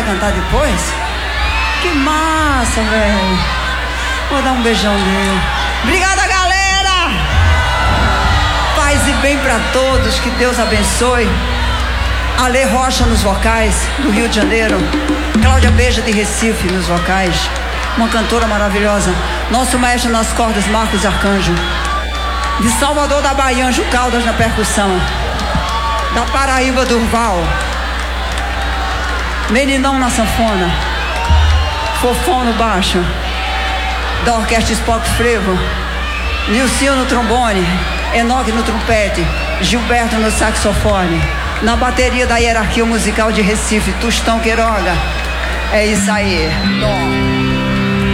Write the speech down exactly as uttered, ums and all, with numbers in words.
vai cantar depois? Que massa, velho. Vou dar um beijão nele. Obrigada, galera. Paz e bem pra todos. Que Deus abençoe. Ale Rocha nos vocais, do Rio de Janeiro. Cláudia Beija de Recife nos vocais. Uma cantora maravilhosa. Nosso maestro nas cordas, Marcos Arcanjo. De Salvador da Bahia, Anjo Caldas na percussão. Da Paraíba, Durval. Meninão na sanfona. Fofão no baixo. Da Orquestra Spock Frevo. Nilcinho no trombone. Enoque no trompete. Gilberto no saxofone. Na bateria da Hierarquia Musical de Recife, Tostão Queiroga. É isso aí. Dó.